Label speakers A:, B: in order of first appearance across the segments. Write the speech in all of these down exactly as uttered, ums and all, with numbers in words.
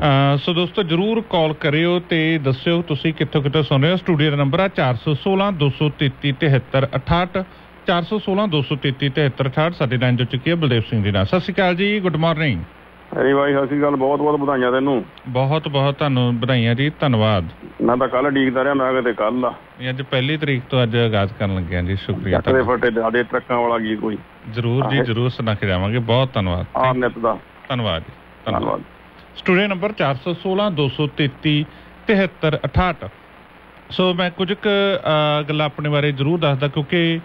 A: ਸੋ ਦੋਸਤੋ ਜ਼ਰੂਰ ਕਾਲ ਕਰਿਓ ਤੇ ਦੱਸਿਓ ਤੁਸੀਂ ਕਿੱਥੋਂ ਕਿੱਥੋਂ ਸੁਣ ਰਹੇ ਹੋ। ਸਟੂਡੀਓ ਦਾ ਨੰਬਰ ਆ ਚਾਰ ਸੌ ਸੋਲਾਂ ਦੋ ਸੌ ਤੇਤੀ ਤਿਹੱਤਰ ਅਠਾਹਠ ਚਾਰ ਸੌ ਸੋਲਾਂ ਦੋ ਸੌ ਤੇਤੀ ਤਿਹੱਤਰ ਅਠਾਹਠ। ਸਾਡੇ ਲਾਈਨ ਜੋ ਚੁੱਕੀ ਹੈ ਬਲਦੇਵ ਸਿੰਘ ਜੀ ਨਾਲ। ਸਤਿ ਸ਼੍ਰੀ ਅਕਾਲ ਜੀ, ਗੁੱਡ ਮਾਰਨਿੰਗ।
B: ਅਰੇ ਭਾਈ ਸਤਿ ਸ਼੍ਰੀ ਅਕਾਲ, ਬਹੁਤ ਬਹੁਤ ਵਧਾਈਆਂ ਤੈਨੂੰ। ਬਹੁਤ
A: ਬਹੁਤ ਤੁਹਾਨੂੰ ਵਧਾਈਆਂ ਜੀ, ਧੰਨਵਾਦ।
B: ਮੈਂ ਤਾਂ ਕੱਲ ਉਡੀਕਦਾ ਰਿਹਾ, ਮੈਂ ਕਿਤੇ ਕੱਲ ਆ
A: ਅੱਜ ਪਹਿਲੀ ਤਰੀਕ ਤੋਂ ਅੱਜ ਆਗਾਜ਼ ਕਰਨ ਲੱਗਿਆ ਜੀ। ਸ਼ੁਕਰੀਆ।
B: ਫਟੇ ਸਾਡੇ ਟਰੱਕਾਂ ਵਾਲਾ ਗੀਤ ਕੋਈ
A: ਜ਼ਰੂਰ ਜੀ ਜ਼ਰੂਰ ਸੁਣਾ ਕੇ ਜਾਵਾਂਗੇ। ਬਹੁਤ ਧੰਨਵਾਦ।
B: ਆ ਨਿੱਤ ਦਾ
A: ਧੰਨਵਾਦ ਜੀ, ਧੰਨਵਾਦ। ਸਟੂਡੀਓ ਨੰਬਰ ਚਾਰ ਸੌ ਸੋਲਾਂ ਦੋ ਸੌ ਤੇਤੀ ਤਿਹੱਤਰ ਅਠਾਹਠ। ਸੋ ਮੈਂ ਕੁਝ ਕੁ ਗੱਲਾਂ ਆਪਣੇ ਬਾਰੇ ਜ਼ਰੂਰ ਦੱਸਦਾ ਕਿਉਂਕਿ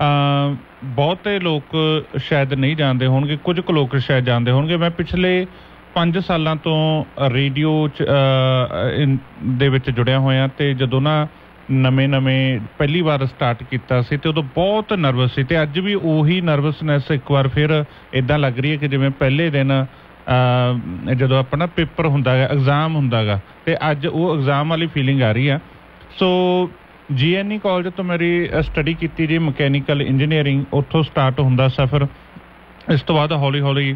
A: ਬਹੁਤੇ ਲੋਕ ਸ਼ਾਇਦ ਨਹੀਂ ਜਾਣਦੇ ਹੋਣਗੇ, ਕੁਝ ਕੁ ਲੋਕ ਸ਼ਾਇਦ ਜਾਣਦੇ ਹੋਣਗੇ। ਮੈਂ ਪਿਛਲੇ ਪੰਜ ਸਾਲਾਂ ਤੋਂ ਰੇਡੀਓ 'ਚ ਦੇ ਵਿੱਚ ਜੁੜਿਆ ਹੋਇਆ ਅਤੇ ਜਦੋਂ ਨਾ ਨਵੇਂ ਨਵੇਂ ਪਹਿਲੀ ਵਾਰ ਸਟਾਰਟ ਕੀਤਾ ਸੀ ਅਤੇ ਉਦੋਂ ਬਹੁਤ ਨਰਵਸ ਸੀ ਅਤੇ ਅੱਜ ਵੀ ਉਹੀ ਨਰਵਸਨੈਸ ਇੱਕ ਵਾਰ ਫਿਰ ਇੱਦਾਂ ਲੱਗ ਰਹੀ ਹੈ ਕਿ ਜਿਵੇਂ ਪਹਿਲੇ ਦਿਨ ਜਦੋਂ ਆਪਣਾ ਪੇਪਰ ਹੁੰਦਾ ਗਾ, ਐਗਜ਼ਾਮ ਹੁੰਦਾ ਗਾ ਅਤੇ ਅੱਜ ਉਹ ਐਗਜ਼ਾਮ ਵਾਲੀ ਫੀਲਿੰਗ ਆ ਰਹੀ ਆ। ਸੋ ਜੀ ਐਨ ਈ ਕਾਲਜ ਤੋਂ ਮੇਰੀ ਸਟੱਡੀ ਕੀਤੀ ਜੀ ਮਕੈਨੀਕਲ ਇੰਜੀਨੀਅਰਿੰਗ, ਉੱਥੋਂ ਸਟਾਰਟ ਹੁੰਦਾ ਸਫ਼ਰ। ਇਸ ਤੋਂ ਬਾਅਦ ਹੌਲੀ ਹੌਲੀ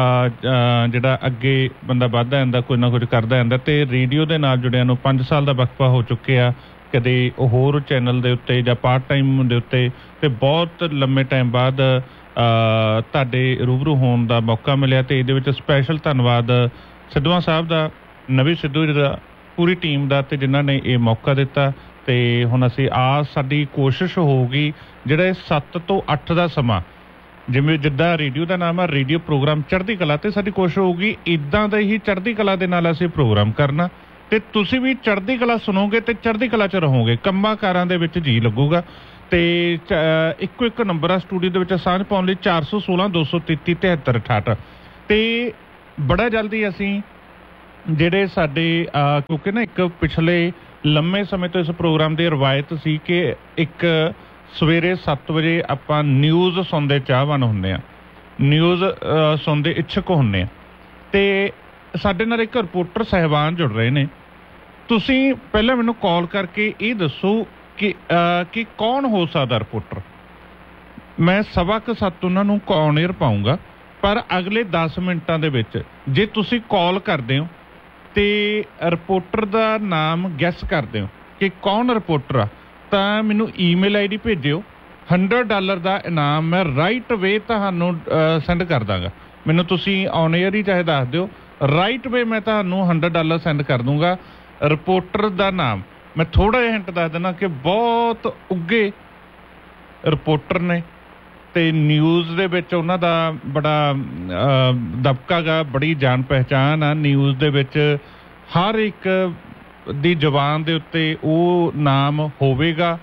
A: ਜਿਹੜਾ ਅੱਗੇ ਬੰਦਾ ਵੱਧਦਾ ਜਾਂਦਾ, ਕੁਝ ਨਾ ਕੁਝ ਕਰਦਾ ਜਾਂਦਾ ਅਤੇ ਰੇਡੀਓ ਦੇ ਨਾਲ ਜੁੜਿਆਂ ਨੂੰ ਪੰਜ ਸਾਲ ਦਾ ਵਕਫਾ ਹੋ ਚੁੱਕਿਆ। ਕਦੇ ਹੋਰ ਚੈਨਲ ਦੇ ਉੱਤੇ ਜਾਂ ਪਾਰਟ ਟਾਈਮ ਦੇ ਉੱਤੇ ਅਤੇ ਬਹੁਤ ਲੰਮੇ ਟਾਈਮ ਬਾਅਦ ਤੁਹਾਡੇ ਰੂਬਰੂ ਹੋਣ ਦਾ ਮੌਕਾ ਮਿਲਿਆ ਅਤੇ ਇਹਦੇ ਵਿੱਚ ਸਪੈਸ਼ਲ ਧੰਨਵਾਦ ਸਿੱਧਵਾਂ ਸਾਹਿਬ ਦਾ, ਨਵੀਂ ਸਿੱਧੂ ਜੀ ਦਾ, ਪੂਰੀ ਟੀਮ ਦਾ ਅਤੇ ਜਿਨ੍ਹਾਂ ਨੇ ਇਹ ਮੌਕਾ ਦਿੱਤਾ। ਅਤੇ ਹੁਣ ਅਸੀਂ ਆ ਸਾਡੀ ਕੋਸ਼ਿਸ਼ ਹੋਊਗੀ ਜਿਹੜਾ ਇਹ ਸੱਤ ਤੋਂ ਅੱਠ ਦਾ ਸਮਾਂ, ਜਿਵੇਂ ਜਿੱਦਾਂ ਰੇਡੀਓ ਦਾ ਨਾਮ ਆ ਰੇਡੀਓ ਪ੍ਰੋਗਰਾਮ ਚੜ੍ਹਦੀ ਕਲਾ, ਅਤੇ ਸਾਡੀ ਕੋਸ਼ਿਸ਼ ਹੋਊਗੀ ਇੱਦਾਂ ਦਾ ਹੀ ਚੜ੍ਹਦੀ ਕਲਾ ਦੇ ਨਾਲ ਅਸੀਂ ਪ੍ਰੋਗਰਾਮ ਕਰਨਾ ਅਤੇ ਤੁਸੀਂ ਵੀ ਚੜ੍ਹਦੀ ਕਲਾ ਸੁਣੋਗੇ ਅਤੇ ਚੜ੍ਹਦੀ ਕਲਾ 'ਚ ਰਹੋਗੇ, ਕੰਮਾਂ ਕਾਰਾਂ ਦੇ ਵਿੱਚ ਜੀਅ ਲੱਗੂਗਾ। ਅਤੇ ਇੱਕੋ ਇੱਕ ਨੰਬਰ ਆ ਸਟੂਡੀਓ ਦੇ ਵਿੱਚ ਸਾਂਝ ਪਾਉਣ ਲਈ ਚਾਰ ਸੌ ਸੋਲਾਂ ਦੋ ਸੌ ਤੇਤੀ ਤਿਹੱਤਰ ਅਠਾਹਠ। ਅਤੇ ਬੜਾ ਜਲਦੀ ਅਸੀਂ ਜਿਹੜੇ ਸਾਡੇ ਕਿਉਂਕਿ ਨਾ ਇੱਕ ਪਿਛਲੇ ਲੰਮੇ ਸਮੇਂ ਤੋਂ ਇਸ ਪ੍ਰੋਗਰਾਮ ਦੀ ਰਵਾਇਤ ਸੀ ਕਿ ਇੱਕ ਸਵੇਰੇ ਸੱਤ ਵਜੇ ਆਪਾਂ ਨਿਊਜ਼ ਸੁਣਦੇ ਚਾਹਵਾਨ ਹੁੰਦੇ ਹਾਂ, ਨਿਊਜ਼ ਸੁਣਦੇ ਇੱਛੁਕ ਹੁੰਦੇ ਹਾਂ ਅਤੇ ਸਾਡੇ ਨਾਲ ਇੱਕ ਰਿਪੋਰਟਰ ਸਾਹਿਬਾਨ ਜੁੜ ਰਹੇ ਨੇ। ਤੁਸੀਂ ਪਹਿਲਾਂ ਮੈਨੂੰ ਕਾਲ ਕਰਕੇ ਇਹ ਦੱਸੋ ਕਿ ਕਿ ਕੌਣ ਹੋ ਸਕਦਾ ਰਿਪੋਰਟਰ। ਮੈਂ ਸਵਾ ਕੁ ਸੱਤ ਉਹਨਾਂ ਨੂੰ ਔਨ ਏਅਰ ਪਾਊਂਗਾ, ਪਰ ਅਗਲੇ ਦਸ ਮਿੰਟਾਂ ਦੇ ਵਿੱਚ ਜੇ ਤੁਸੀਂ ਕਾਲ ਕਰਦੇ ਹੋ ਅਤੇ ਰਿਪੋਰਟਰ ਦਾ ਨਾਮ ਗੈਸ ਕਰਦੇ ਹੋ ਕਿ ਕੌਣ ਰਿਪੋਰਟਰ ਆ, ਤਾਂ ਮੈਨੂੰ ਈਮੇਲ ਆਈ ਡੀ ਭੇਜਿਓ। ਹੰਡਰਡ ਡਾਲਰ ਦਾ ਇਨਾਮ ਮੈਂ ਰਾਈਟ ਵੇ ਤੁਹਾਨੂੰ ਸੈਂਡ ਕਰ ਦਾਂਗਾ। ਮੈਨੂੰ ਤੁਸੀਂ ਔਨ ਏਅਰ ਹੀ ਚਾਹੇ ਦੱਸ ਦਿਓ, ਰਾਈਟ ਵੇ ਮੈਂ ਤੁਹਾਨੂੰ ਹੰਡਰਡ ਡਾਲਰ ਸੈਂਡ ਕਰ ਦੂੰਗਾ। ਰਿਪੋਰਟਰ ਦਾ ਨਾਮ ਮੈਂ ਥੋੜ੍ਹਾ ਜਿਹਾ ਹਿੰਟ ਦੱਸ ਦਿੰਦਾ ਕਿ ਬਹੁਤ ਉੱਘੇ ਰਿਪੋਰਟਰ ਨੇ ਅਤੇ ਨਿਊਜ਼ ਦੇ ਵਿੱਚ ਉਹਨਾਂ ਦਾ ਬੜਾ ਦਬਕਾ ਗਾ, ਬੜੀ ਜਾਣ ਪਹਿਚਾਣ ਆ। ਨਿਊਜ਼ ਦੇ ਵਿੱਚ ਹਰ ਇੱਕ ਦੀ ਜ਼ੁਬਾਨ ਦੇ ਉੱਤੇ ਉਹ ਨਾਮ ਹੋਵੇਗਾ,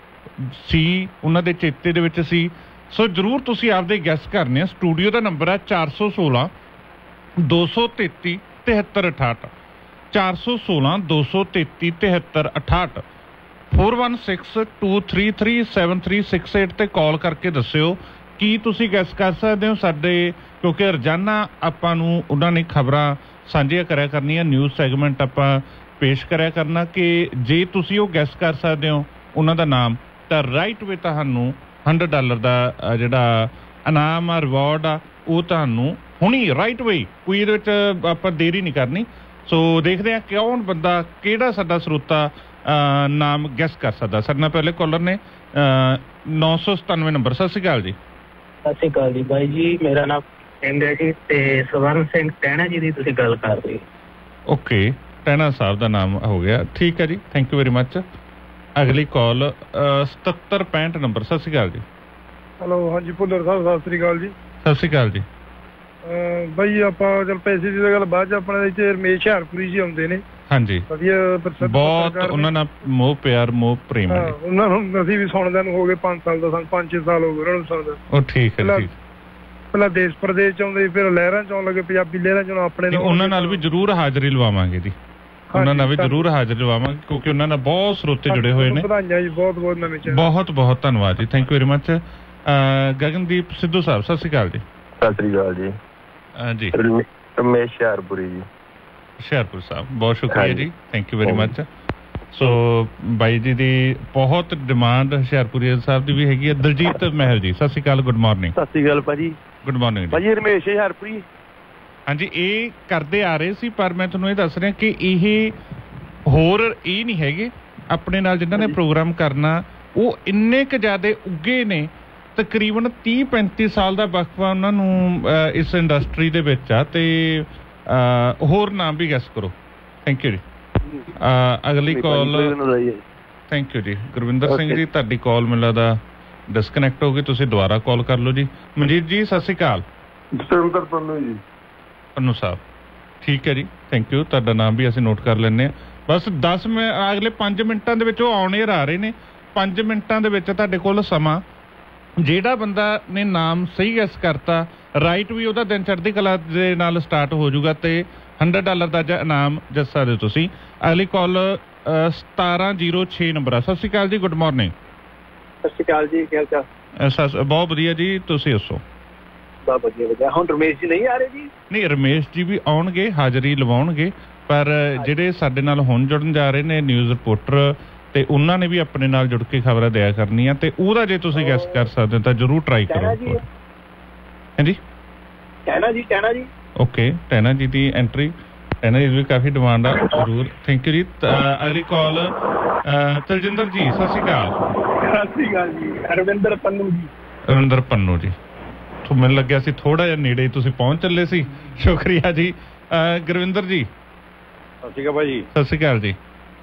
A: ਸੀ ਉਹਨਾਂ ਦੇ ਚੇਤੇ ਦੇ ਵਿੱਚ ਸੀ। ਸੋ ਜ਼ਰੂਰ ਤੁਸੀਂ ਆਪਦੇ ਗੈਸ ਕਰਨੇ ਆ। ਸਟੂਡੀਓ ਦਾ ਨੰਬਰ ਹੈ ਚਾਰ ਸੌ ਸੋਲਾਂ ਦੋ ਸੌ ਤੇਤੀ ਤਿਹੱਤਰ ਅਠਾਹਠ ਚਾਰ ਸੌ ਸੋਲਾਂ ਦੋ ਸੌ ਤੇਤੀ ਤਿਹੱਤਰ ਅਠਾਹਠ four one six two three three seven three six eight 'ਤੇ ਕਾਲ ਕਰਕੇ ਦੱਸਿਓ ਕੀ ਤੁਸੀਂ ਗੈਸ ਕਰ ਸਕਦੇ ਹੋ ਸਾਡੇ, ਕਿਉਂਕਿ ਰੋਜ਼ਾਨਾ ਆਪਾਂ ਨੂੰ ਉਹਨਾਂ ਨੇ ਖਬਰਾਂ ਸਾਂਝੀਆਂ ਕਰਿਆ ਕਰਨੀਆਂ, ਨਿਊਜ਼ ਸੈਗਮੈਂਟ ਆਪਾਂ ਪੇਸ਼ ਕਰਿਆ ਕਰਨਾ ਕਿ ਜੇ ਤੁਸੀਂ ਉਹ ਗੈਸ ਕਰ ਸਕਦੇ ਹੋ ਉਹਨਾਂ ਦਾ ਨਾਮ, ਤਾਂ ਰਾਈਟ ਵੇ ਤੁਹਾਨੂੰ ਹੰਡਰਡ ਡਾਲਰ ਦਾ ਜਿਹੜਾ ਇਨਾਮ ਆ, ਰਿਵਾਰਡ ਆ, ਉਹ ਤੁਹਾਨੂੰ ਹੁਣੀ ਰਾਈਟ ਵੇ, ਕੋਈ ਇਹਦੇ ਵਿੱਚ ਆਪਾਂ ਦੇਰੀ ਨਹੀਂ ਕਰਨੀ। ਸੋ ਦੇਖਦੇ ਹਾਂ ਕੌਣ ਬੰਦਾ, ਕਿਹੜਾ ਸਾਡਾ ਸਰੋਤਾ ਨਾਮ ਗੈਸ ਕਰ ਸਕਦਾ। ਸਾਡੇ ਨਾਲ ਪਹਿਲੇ ਕਾਲਰ ਨੇ ਨੌ ਸੌ ਸਤਾਨਵੇਂ ਨੰਬਰ। ਸਤਿ ਸ਼੍ਰੀ ਅਕਾਲ ਜੀ।
C: ਸਤਿ ਸ਼੍ਰੀ ਅਕਾਲ ਜੀ ਬਾਈ ਜੀ, ਮੇਰਾ ਨਾਮ ਇੰਦਰ ਜੀ ਅਤੇ ਸਵਰਨ ਸਿੰਘ ਟਹਿਣਾ ਜੀ ਦੀ ਤੁਸੀਂ ਗੱਲ ਕਰ ਰਹੇ ਹੋ।
A: ਓਕੇ, ਟਹਿਣਾ ਸਾਹਿਬ ਦਾ ਨਾਮ ਹੋ ਗਿਆ, ਠੀਕ ਹੈ ਜੀ, ਥੈਂਕ ਯੂ ਵੈਰੀ ਮੱਚ। ਅਗਲੀ ਕਾਲ ਸਤੱਤਰ ਪੈਂਹਠ ਨੰਬਰ। ਸਤਿ ਸ਼੍ਰੀ ਅਕਾਲ ਜੀ।
D: ਹੈਲੋ, ਹਾਂਜੀ ਭੁੱਲਰ ਸਾਹਿਬ ਸਤਿ ਸ਼੍ਰੀ ਅਕਾਲ ਜੀ।
A: ਸਤਿ ਸ਼੍ਰੀ ਅਕਾਲ ਜੀ।
D: ਬਾਈ ਆਪਾਂ ਚਲ ਪੈਸੇ ਦੀ ਤਾਂ ਗੱਲ ਬਾਅਦ 'ਚ, ਆਪਣੇ ਇੱਥੇ ਰਮੇਸ਼ ਹੁਸ਼ਿਆਰਪੁਰੀ ਜੀ ਆਉਂਦੇ ਨੇ,
A: ਹਾਂਜੀ,
D: ਵਧੀਆ
A: ਬਹੁਤ ਉਹਨਾਂ ਨਾਲ ਮੋਹ ਪਿਆਰ ਮੋਹ ਪ੍ਰੇਮ ਹੈ
D: ਉਹਨਾਂ ਨੂੰ। ਅਸੀਂ ਵੀ ਸੁਣਦਿਆਂ ਨੂੰ ਹੋ ਗਏ ਪੰਜ ਸਾਲ ਦਾ, ਸਾਨੂੰ ਪੰਜ ਛੇ ਸਾਲ ਹੋ ਗਏ ਉਹਨਾਂ ਨੂੰ ਸੁਣਦਾ।
A: ਉਹ ਠੀਕ ਹੈ, ਠੀਕ।
D: ਪਹਿਲਾਂ ਦੇਸ਼ ਪ੍ਰਦੇਸ਼ 'ਚ ਆਉਂਦੇ, ਫਿਰ ਲਹਿਰਾਂ 'ਚ ਆਉਣ ਲੱਗੇ, ਪੰਜਾਬੀ ਲਹਿਰਾਂ 'ਚ ਆਪਣੇ।
A: ਉਹਨਾਂ ਨਾਲ ਵੀ ਜ਼ਰੂਰ ਹਾਜ਼ਰੀ ਲਵਾਵਾਂਗੇ ਜੀ, ਉਹਨਾਂ ਨਾਲ ਵੀ ਜ਼ਰੂਰ ਹਾਜ਼ਰੀ ਲਵਾਵਾਂਗੇ ਕਿਉਂਕਿ ਉਹਨਾਂ ਨਾਲ ਬਹੁਤ ਸਰੋਤੇ ਜੁੜੇ ਹੋਏ ਨੇ।
D: ਵਧਾਈਆਂ ਜੀ, ਬਹੁਤ ਬਹੁਤ ਨਵੇਂ ਚੈਨਲ।
A: ਬਹੁਤ ਬਹੁਤ ਧੰਨਵਾਦ ਜੀ, thank you very much. Gagandeep Sidhu ਸਾਹਿਬ ਸਤਿ ਸ਼੍ਰੀ ਅਕਾਲ ਜੀ।
E: ਸਤਿ ਸ਼੍ਰੀ ਅਕਾਲ ਜੀ।
A: ਜੀ
E: ਰਮੇਸ਼ ਹੁਸ਼ਿਆਰਪੁਰੀ ਜੀ।
A: ਹੁਸ਼ਿਆਰਪੁਰ ਸਾਹਿਬ, ਬਹੁਤ ਸ਼ੁਕਰੀਆ ਜੀ, ਥੈਂਕ ਯੂ ਵੈਰੀ ਮੱਚ। ਸੋ ਬਾਈ ਜੀ ਦੀ ਬਹੁਤ ਡਿਮਾਂਡ ਹੁਸ਼ਿਆਰਪੁਰੀ ਸਾਹਿਬ ਦੀ ਵੀ ਹੈਗੀ ਹੈ। ਦਲਜੀਤ ਮਹਿਲ ਜੀ ਸਤਿ ਸ਼੍ਰੀ ਅਕਾਲ, ਗੁੱਡ ਮਾਰਨਿੰਗ।
E: ਸਤਿ ਸ਼੍ਰੀ ਅਕਾਲ ਭਾਜੀ।
A: ਗੁੱਡ ਮਾਰਨਿੰਗ
E: ਭਾਜੀ। ਰਮੇਸ਼ ਹੁਸ਼ਿਆਰਪੁਰੀ।
A: ਹਾਂਜੀ ਇਹ ਕਰਦੇ ਆ ਰਹੇ ਸੀ, ਪਰ ਮੈਂ ਤੁਹਾਨੂੰ ਇਹ ਦੱਸ ਰਿਹਾ ਕਿ ਇਹ ਹੋਰ ਇਹ ਨਹੀਂ ਹੈਗੇ ਆਪਣੇ ਨਾਲ ਜਿਨ੍ਹਾਂ ਨੇ ਪ੍ਰੋਗਰਾਮ ਕਰਨਾ, ਉਹ ਇੰਨੇ ਕੁ ਜ਼ਿਆਦਾ ਉੱਗੇ ਨੇ, ਤਕਰੀਬਨ ਤੀਹ ਪੈਂਤੀ ਸਾਲ ਦਾ ਵਕਫਾ ਉਹਨਾਂ ਨੂੰ ਇਸ ਇੰਡਸਟਰੀ ਦੇ ਵਿੱਚ ਆ। ਤੇ ਹੋਰ ਨਾਮ ਵੀ ਗੈਸ ਕਰੋ। ਥੈਂਕ ਯੂ ਜੀ। ਅਗਲੀ ਕਾਲ। ਥੈਂਕ ਯੂ ਜੀ। ਗੁਰਵਿੰਦਰ ਸਿੰਘ ਜੀ ਤੁਹਾਡੀ ਕਾਲ ਮੈਨੂੰ ਲੱਗਦਾ ਡਿਸਕਨੈਕਟ ਹੋ ਗਈ, ਤੁਸੀਂ ਦੁਬਾਰਾ ਕਾਲ ਕਰ ਲਓ ਜੀ। ਮਨਜੀਤ ਜੀ ਸਤਿ ਸ਼੍ਰੀ ਅਕਾਲ।
B: ਜਸਵਿੰਦਰ ਪੰਨੂ ਜੀ।
A: ਪੰਨੂ ਸਾਹਿਬ ਠੀਕ ਹੈ ਜੀ, ਥੈਂਕ ਯੂ। ਤੁਹਾਡਾ ਨਾਮ ਵੀ ਅਸੀਂ ਨੋਟ ਕਰ ਲੈਂਦੇ ਹਾਂ। ਬਸ ਦਸ ਮਿੰਟ ਅਗਲੇ ਪੰਜ ਮਿੰਟਾਂ ਦੇ ਵਿੱਚ ਉਹ ਆਨ ਏਅਰ ਆ ਰਹੇ ਨੇ। ਪੰਜ ਮਿੰਟਾਂ ਦੇ ਵਿੱਚ ਤੁਹਾਡੇ ਕੋਲ ਸਮਾਂ, ਜਿਹੜਾ ਬੰਦਾ ਨੇ ਨਾਮ ਸਹੀ ਗੈਸ ਕਰਤਾ ਰਾਈਟ ਵੀ ਉਹਦਾ ਦਿਨ ਚੜ੍ਹਦੀ ਕਲਾ ਦੇ ਨਾਲ ਸਟਾਰਟ ਹੋ ਜਾਊਗਾ ਤੇ ਹੰਡਰਡ ਡਾਲਰ ਦਾ ਇਨਾਮ ਜਿੱਤ ਸਕਦੇ ਹੋ ਤੁਸੀਂ। ਅਗਲੀ ਕਾਲ ਸਤਾਰਾਂ ਜ਼ੀਰੋ ਛੇ ਨੰਬਰ ਆ। ਸਤਿ ਸ਼੍ਰੀ ਅਕਾਲ ਜੀ, ਗੁੱਡ ਮਾਰਨਿੰਗ।
F: ਸਤਿ ਸ਼੍ਰੀ ਅਕਾਲ ਜੀ, ਕੀ ਹਾਲ ਚਾਲ?
A: ਬਹੁਤ ਵਧੀਆ ਜੀ, ਤੁਸੀਂ ਦੱਸੋ?
F: ਬਹੁਤ ਵਧੀਆ ਵਧੀਆ। ਹੁਣ ਰਮੇਸ਼ ਜੀ ਨਹੀਂ ਆ ਰਹੇ ਜੀ?
A: ਨਹੀਂ, ਰਮੇਸ਼ ਜੀ ਵੀ ਆਉਣਗੇ, ਹਾਜ਼ਰੀ ਲਵਾਉਣਗੇ, ਪਰ ਜਿਹੜੇ ਸਾਡੇ ਨਾਲ ਹੁਣ ਜੁੜਨ ਜਾ ਰਹੇ ਨੇ ਨਿਊਜ਼ ਰਿਪੋਰਟਰ ਤੇ ਉਹਨਾਂ ਨੇ ਵੀ ਆਪਣੇ ਨਾਲ ਜੁੜ ਕੇ ਖਬਰਾਂ ਦਿਆ ਕਰਨੀਆਂ, ਤੇ ਉਹਦਾ ਜੇ ਤੁਸੀਂ ਗੈਸ ਕਰ ਸਕਦੇ ਹੋ ਤਾਂ ਜ਼ਰੂਰ ਟਰਾਈ ਕਰੋ। ਹਾਂਜੀ
F: ਟੈਨਾ ਜੀ, ਟੈਨਾ ਜੀ।
A: ਓਕੇ, ਟੈਨਾ ਜੀ ਦੀ ਐਂਟਰੀ, ਟੈਨਾ ਜੀ ਵੀ ਕਾਫੀ ਡਿਮਾਂਡ ਆ। ਜ਼ਰੂਰ, ਥੈਂਕ ਯੂ ਜੀ। ਅਗਲੀ ਕਾਲ ਤਲਜਿੰਦਰ ਜੀ, ਸਤਿ ਸ਼੍ਰੀ ਅਕਾਲ।
F: ਸਤਿ ਸ਼੍ਰੀ ਅਕਾਲ ਜੀ। ਰਵਿੰਦਰ ਪੰਨੂ ਜੀ।
A: ਰਵਿੰਦਰ ਪੰਨੂ ਜੀ, ਮੈਨੂੰ ਲੱਗਿਆ ਸੀ ਥੋੜਾ ਜਿਹਾ ਨੇੜੇ ਤੁਸੀਂ ਪਹੁੰਚ ਚੱਲੇ ਸੀ। ਸ਼ੁਕਰੀਆ ਜੀ। ਗੁਰਵਿੰਦਰ ਜੀ
B: ਸਤਿ ਸ਼੍ਰੀ ਅਕਾਲ ਭਾਜੀ।
A: ਸਤਿ ਸ਼੍ਰੀ ਅਕਾਲ ਜੀ।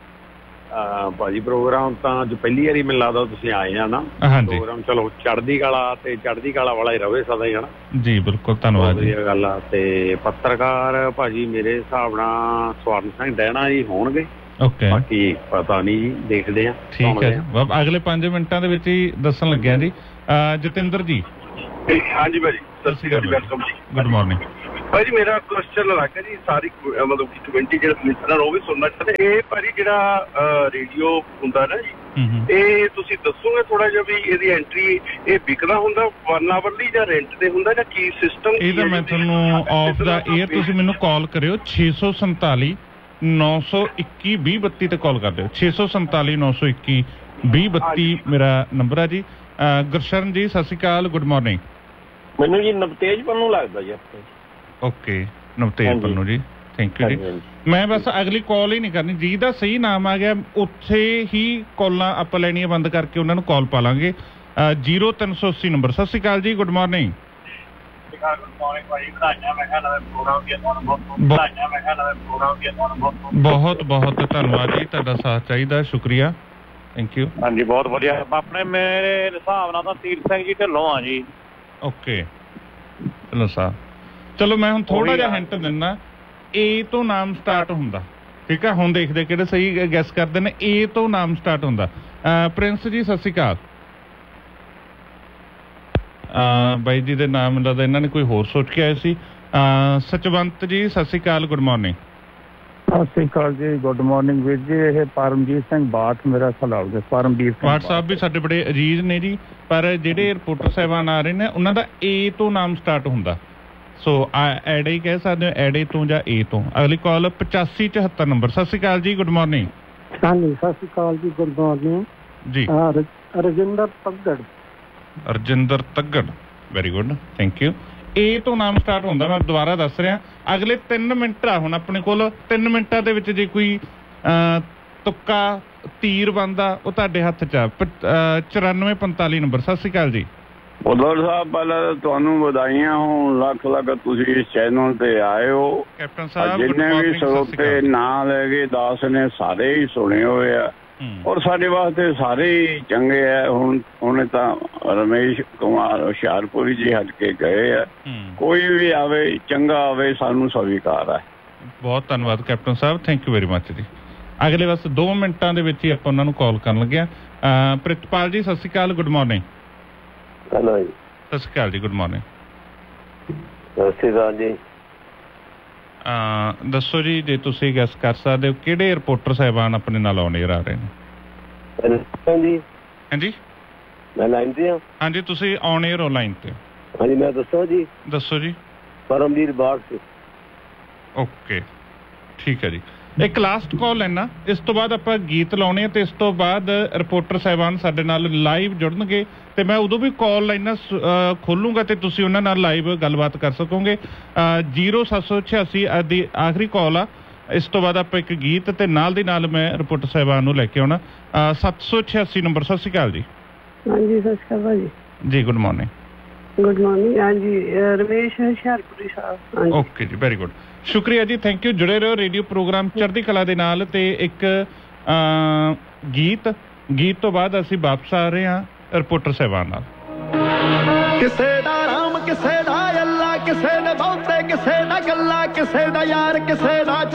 B: ਭਾਜੀ ਪ੍ਰੋਗਰਾਮ ਤਾਂ ਅੱਜ ਪਹਿਲੀ ਵਾਰੀ ਮੈਨੂੰ ਲੱਗਦਾ ਤੁਸੀਂ ਆਏ ਆ ਨਾ।
A: ਹਾਂਜੀ
B: ਪ੍ਰੋਗਰਾਮ ਚਲੋ ਚੜ੍ਹਦੀ ਕਲਾ ਤੇ ਚੜ੍ਹਦੀ ਕਲਾ ਵਾਲਾ ਹੀ ਰਵੇ ਸਦਾ ਹੀ, ਹਨਾ
A: ਜੀ। ਬਿਲਕੁਲ, ਧੰਨਵਾਦ ਜੀ।
B: ਗੱਲ ਆ। ਤੇ ਪੱਤਰਕਾਰ ਭਾਜੀ ਮੇਰੇ ਹਿਸਾਬ ਨਾਲ ਸਵਰਨ ਸਿੰਘ ਡੈਣਾ ਜੀ ਹੋਣਗੇ।
A: ਓਕੇ,
B: ਬਾਕੀ ਪਤਾ ਨਹੀਂ ਜੀ, ਦੇਖਦੇ ਆ।
A: ਠੀਕ ਹੈ ਜੀ, ਅਗਲੇ ਪੰਜ ਮਿੰਟਾਂ ਦੇ ਵਿੱਚ ਹੀ ਦੱਸਣ ਲੱਗਿਆ ਜੀ। ਜਤਿੰਦਰ ਜੀ।
G: ਹਾਂਜੀ ਭਾਜੀ, ਸਤਿ ਸ਼੍ਰੀ ਅਕਾਲ ਜੀ, ਵੈਲਕਮ ਜੀ।
A: ਗੁੱਡ ਮਾਰਨਿੰਗ
G: ਭਾਜੀ। ਮੇਰਾ ਕੁਐਸਚਨ ਲੱਗਾ ਜੀ, ਸਾਰੀ ਮਤਲਬ ਕਿ ਟਵੈਂਟੀ ਜਿਹੜੇ ਲਿਸਨਰ ਉਹ ਵੀ ਸੁਣਨਾ ਚਾਹੁੰਦੇ। ਇਹ ਭਾਜੀ ਜਿਹੜਾ ਰੇਡੀਓ ਹੁੰਦਾ ਨਾ ਜੀ, ਇਹ ਤੁਸੀਂ ਦੱਸੋਗੇ ਥੋੜਾ ਜਿਹਾ ਵੀ ਇਹਦੀ ਐਂਟਰੀ ਇਹ ਵਿਕਦਾ ਹੁੰਦਾ ਵਨ ਆਵਰ ਲਈ ਜਾਂ ਰੈਂਟ ਤੇ ਹੁੰਦਾ ਜਾਂ ਕੀ ਸਿਸਟਮ?
A: ਇਹ ਤਾਂ ਮੈਂ ਤੁਹਾਨੂੰ ਆਫ ਦਾ ਏਅਰ ਤੁਸੀਂ ਮੈਨੂੰ ਕਾਲ ਕਰਿਓ ਛੇ ਸੌ ਸੰਤਾਲੀ ਨੌ ਸੌ ਇੱਕੀ ਵੀਹ ਬੱਤੀ ਤੇ ਕਾਲ ਕਰ ਦਿਓ। ਛੇ ਸੌ ਸੰਤਾਲੀ ਨੌ ਸੌ ਇੱਕੀ ਵੀਹ ਬੱਤੀ ਮੇਰਾ ਨੰਬਰ ਆ ਜੀ। ਗੁਰਸ਼ਰਨ ਜੀ ਸਤਿ ਸ਼੍ਰੀ ਅਕਾਲ, ਗੁੱਡ ਮਾਰਨਿੰਗ।
F: ਮੈਨੂੰ ਜੀ ਨਵਤੇਜ ਪੰਨੂ ਲੱਗਦਾ ਜੀ।
A: ਓਕੇ, ਨਵਤੇਜ ਪੰਨੂ ਜੀ, ਥੈਂਕ ਯੂ ਜੀ। ਮੈਂ ਬਸ ਅਗਲੀ ਕਾਲ ਹੀ ਨਹੀਂ ਕਰਨੀ, ਜਿਹਦਾ ਸਹੀ ਨਾਮ ਆ ਗਿਆ ਉੱਥੇ ਹੀ ਕਾਲਾਂ ਆਪਾਂ ਲੈਣੀਆਂ ਬੰਦ ਕਰਕੇ ਉਹਨਾਂ ਨੂੰ ਕਾਲ ਪਾ ਲਾਂਗੇ। ਜ਼ੀਰੋ ਤਿੰਨ ਸੌ ਅੱਸੀ ਨੰਬਰ। ਸਤਿ ਸ਼੍ਰੀ ਅਕਾਲ ਜੀ, ਗੁੱਡ ਮਾਰਨਿੰਗ। ਬਹੁਤ ਬਹੁਤ ਧੰਨਵਾਦ ਜੀ, ਤੁਹਾਡਾ ਸਾਥ ਚਾਹੀਦਾ, ਸ਼ੁਕਰੀਆ, ਥੈਂਕ ਯੂ।
H: ਹਾਂਜੀ ਬਹੁਤ ਵਧੀਆ। ਆਪਣੇ ਮੇਰੇ ਹਿਸਾਬ ਨਾਲ ਤਾਂ ਤੀਰਥ ਸਿੰਘ ਜੀ ਢਿੱਲੋਂ ਆ ਜੀ।
A: ਓਕੇ ਢਿੱਲੋਂ ਸਾਹਿਬ, ਚਲੋ ਮੈਂ ਹੁਣ ਥੋੜਾ ਜਿਹਾ ਹਿੰਟ ਦਿੰਦਾ। ਏ ਤੋਂ ਨਾਮ ਸਟਾਰਟ ਹੁੰਦਾ, ਠੀਕ ਆ। ਹੁਣ ਦੇਖਦੇ ਕਿਹੜੇ ਸਹੀ ਗੈਸ ਕਰਦੇ ਨੇ। ਏ ਤੋਂ ਨਾਮ ਸਟਾਰਟ ਹੁੰਦਾ। ਪ੍ਰਿੰਸ ਜੀ ਸਤਿ ਸ਼੍ਰੀ ਅਕਾਲ। ਬਾਈ ਜੀ ਦੇ ਨਾਮ ਲੱਗਦਾ ਇਹਨਾਂ ਨੇ ਕੋਈ ਹੋਰ ਸੋਚ ਕੇ ਆਏ ਸੀ। ਸਚਵੰਤ ਜੀ ਸਤਿ ਸ਼੍ਰੀ ਅਕਾਲ, ਗੁੱਡ ਮਾਰਨਿੰਗ।
I: ਸਤਿ ਸ਼੍ਰੀ ਅਕਾਲ ਜੀ, ਗੁੱਡ ਮਾਰਨਿੰਗ ਵੀਰ ਜੀ। ਇਹ ਪਰਮਜੀਤ ਸਿੰਘ ਬਾਠ ਮੇਰਾ ਸਲਾਹ ਦੇ। ਪਰਮਜੀਤ ਸਿੰਘ
A: ਬਾਠ ਸਾਹਿਬ ਵੀ ਸਾਡੇ ਬੜੇ ਅਜੀਜ਼ ਨੇ ਜੀ, ਪਰ ਜਿਹੜੇ ਰਿਪੋਰਟਰ ਸਾਹਿਬਾਨ ਆ ਰਹੇ ਨੇ ਉਹਨਾਂ ਦਾ ਏ ਤੋਂ ਨਾਮ ਸਟਾਰਟ ਹੁੰਦਾ। ਸੋ ਐਡੇ ਹੀ ਕਹਿ ਸਕਦੇ ਹੋ, ਐਡੇ ਤੋਂ ਜਾਂ ਏ ਤੋਂ। ਅਗਲੀ ਕਾਲ ਪਚਾਸੀ ਚੁਹੱਤਰ ਨੰਬਰ। ਸਤਿ ਸ਼੍ਰੀ ਅਕਾਲ ਜੀ, ਗੁੱਡ ਮਾਰਨਿੰਗ।
I: ਹਾਂਜੀ ਸਤਿ ਸ਼੍ਰੀ ਅਕਾਲ ਜੀ, ਗੁੱਡ ਮਾਰਨਿੰਗ
A: ਜੀ।
I: Rajinder Taggar.
A: Rajinder Taggar, very good, thank you. ਏ ਤੋਂ ਨਾਮ ਸਟਾਰਟ ਹੁੰਦਾ, ਮੈਂ ਦੁਬਾਰਾ ਦੱਸ ਰਿਹਾ। ਅਗਲੇ ਤਿੰਨ ਮਿੰਟ ਆ ਹੁਣ ਆਪਣੇ ਕੋਲ। ਤਿੰਨ ਮਿੰਟਾਂ ਦੇ ਵਿੱਚ ਜੇ ਕੋਈ ਤੁੱਕਾ ਤੀਰ ਬਣਦਾ ਉਹ ਤੁਹਾਡੇ ਹੱਥ 'ਚ ਆ। ਚੁਰਾਨਵੇਂ ਪੰਤਾਲੀ ਨੰਬਰ। ਸਤਿ ਸ਼੍ਰੀ ਅਕਾਲ ਜੀ।
J: ਉਧਰ ਸਾਹਿਬ ਪਹਿਲਾਂ ਤੁਹਾਨੂੰ ਵਧਾਈਆਂ ਹੋਣ ਲੱਖ ਲੱਖ, ਤੁਸੀਂ ਇਸ ਚੈਨਲ ਤੇ ਆਏ ਹੋ।
A: ਕੈਪਟਨ ਸਾਹਿਬ
J: ਜਿੰਨੇ ਵੀ ਸਰੋਤੇ ਨਾਂ ਲੈ ਕੇ ਦਾਸ ਨੇ ਸਾਰੇ ਹੀ ਸੁਣੇ ਹੋਏ ਆ, ਔਰ ਸਾਡੇ ਵਾਸਤੇ ਸਾਰੇ ਹੀ ਚੰਗੇ ਆ। ਹੁਣ ਹੁਣ ਤਾਂ ਰਮੇਸ਼ ਕੁਮਾਰ ਹੁਸ਼ਿਆਰਪੁਰੀ ਜੀ ਹਟ ਕੇ ਗਏ ਆ। ਕੋਈ ਵੀ ਆਵੇ ਚੰਗਾ ਆਵੇ, ਸਾਨੂੰ ਸਵੀਕਾਰ ਹੈ।
A: ਬਹੁਤ ਧੰਨਵਾਦ captain Sahib, thank you very much ਜੀ। ਅਗਲੇ ਬਸ ਦੋ ਮਿੰਟਾਂ ਦੇ ਵਿੱਚ ਹੀ ਆਪਾਂ ਉਹਨਾਂ ਨੂੰ ਕਾਲ ਕਰਨ ਲੱਗੇ ਹਾਂ। ਪ੍ਰਿਤਪਾਲ ਜੀ ਸਤਿ ਸ਼੍ਰੀ ਅਕਾਲ, ਗੁੱਡ ਮਾਰਨਿੰਗ।
E: ਹੈਲੋ ਜੀ,
A: ਸਤਿ ਸ਼੍ਰੀ ਅਕਾਲ ਜੀ, ਗੁੱਡ ਮਾਰਨਿੰਗ।
E: ਸਤਿ ਸ਼੍ਰੀ ਅਕਾਲ ਜੀ।
A: ਦੱਸੋ ਜੀ, ਜੇ ਤੁਸੀਂ ਗੈਸ ਕਰ ਸਕਦੇ ਹੋ ਕਿਹੜੇ ਰਿਪੋਰਟਰ ਸਾਹਿਬਾਨ ਆਪਣੇ ਨਾਲ ਆਉਣੇ ਆ ਰਹੇ ਨੇ? ਹਾਂਜੀ
E: ਮੈਂ ਲਾਈਨ ਤੇ ਹਾਂ।
A: ਹਾਂਜੀ ਤੁਸੀਂ ਆਨ ਏਅਰ ਹੋ ਲਾਈਨ ਤੇ।
E: ਹਾਂਜੀ ਮੈਂ ਦੱਸੋ ਜੀ।
A: ਦੱਸੋ ਜੀ।
E: ਪਰਮਜੀਤ ਬਾਠ।
A: ਓਕੇ ਠੀਕ ਹੈ ਜੀ। ਇੱਕ ਲਾਸਟ ਕਾਲ ਲੈਣਾ, ਇਸ ਤੋਂ ਬਾਅਦ ਆਪਾਂ ਗੀਤ ਲਾਉਣੇ ਆ ਤੇ ਇਸ ਤੋਂ ਬਾਅਦ ਰਿਪੋਰਟਰ ਸਾਹਿਬਾਨ ਸਾਡੇ ਨਾਲ ਲਾਈਵ ਜੁੜਨਗੇ ਤੇ ਮੈਂ ਉਦੋਂ ਵੀ ਕਾਲ ਲਾਈਨਾਂ ਖੋਲੂੰਗਾ ਤੇ ਤੁਸੀਂ ਉਹਨਾਂ ਨਾਲ ਲਾਈਵ ਗੱਲਬਾਤ ਕਰ ਸਕੋਗੇ। ਜ਼ੀਰੋ ਸੱਤ ਸੌ ਛਿਆਸੀ ਦੀ ਆਖਰੀ ਕਾਲ ਆ, ਇਸ ਤੋਂ ਬਾਅਦ ਆਪਾਂ ਇੱਕ ਗੀਤ ਤੇ ਨਾਲ ਦੀ ਨਾਲ ਮੈਂ ਰਿਪੋਰਟਰ ਸਾਹਿਬਾਨ ਨੂੰ ਲੈ ਕੇ ਆਉਣਾ। ਸੱਤ ਸੌ ਛਿਆਸੀ ਨੰਬਰ। ਸਤਿ ਸ਼੍ਰੀ ਅਕਾਲ ਜੀ।
K: ਹਾਂਜੀ ਸਤਿ ਸ਼੍ਰੀ ਅਕਾਲ ਭਾਜੀ।
A: ਜੀ ਗੁੱਡ ਮਾਰਨਿੰਗ।
K: Good morning. ਹਾਂਜੀ ਰਮੇਸ਼ ਹੁਸ਼ਿਆਰਪੁਰੀ ਸਾਹਿਬ।
A: ਓਕੇ ਜੀ, ਵੈਰੀ ਗੁੱਡ, ਸ਼ੁਕਰੀਆ ਜੀ, ਥੈਂਕ ਯੂ। ਜੁੜੇ ਰਹੋ ਰੇਡੀਓ ਪ੍ਰੋਗਰਾਮ ਚੜ੍ਹਦੀ ਕਲਾ ਦੇ ਨਾਲ ਤੇ ਇੱਕ ਗੀਤ ਗੀਤ ਤੋਂ ਬਾਅਦ ਅਸੀਂ ਵਾਪਸ ਆ ਰਹੇ ਹਾਂ ਰਿਪੋਰਟਰ ਸਾਹਿਬਾਨ ਨਾਲ।
L: ਕਿਸੇ ਦਾ ਰਾਮ ਕਿਸੇ ਦਾ ਅੱਲਾ, ਕਿਸੇ ਨੇ ਬਹੁਤੇ ਕਿਸੇ ਦਾ ਗੱਲਾ, ਕਿਸੇ ਦਾ ਯਾਰ ਕਿਸੇ ਦਾ